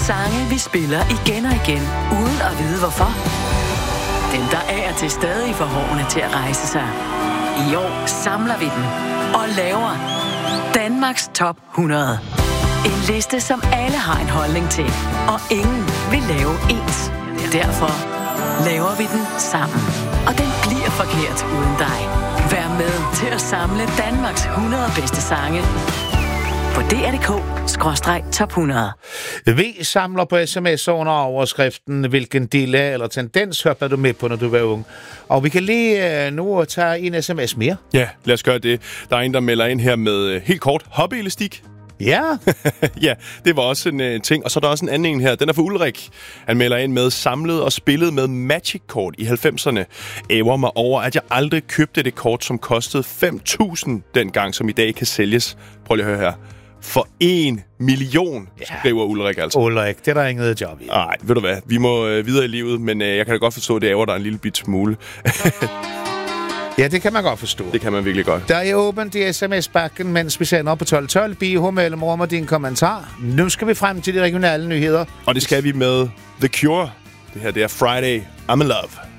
Sange, vi spiller igen og igen, uden at vide hvorfor. Dem, der er til stadig for hårene til at rejse sig. I år samler vi dem og laver Danmarks Top 100. En liste, som alle har en holdning til, og ingen vil lave ens. Derfor laver vi den sammen. Og den bliver forkert uden dig. Vær med til at samle Danmarks 100 bedste sange på dr.dk/top 100. Vi samler på sms under overskriften, hvilken dilemma eller tendens hørte du med på, når du var ung. Og vi kan lige nu tage en sms mere. Ja, lad os gøre det. Der er en, der melder ind her med helt kort hobbyelastik. Ja. Ja, det var også en ting. Og så er der også en anden en her. Den er for Ulrik. Han melder ind med samlet og spillet med Magic-kort i 90'erne. Æver mig over, at jeg aldrig købte det kort, som kostede 5.000 dengang, som i dag kan sælges. Prøv lige at høre her. For 1 million, skriver Ulrik altså. Ulrik, det er der inget job i. Nej, ved du hvad, vi må videre i livet, men jeg kan da godt forstå, at det ærger dig en lille bit smule. Ja, det kan man godt forstå. Det kan man virkelig godt. Der er åbent i sms-bakken, mens vi sender på 1212. Biho mellem rum og din kommentar. Nu skal vi frem til de regionale nyheder. Og det skal vi med The Cure. Det her, det er Friday, I'm in Love.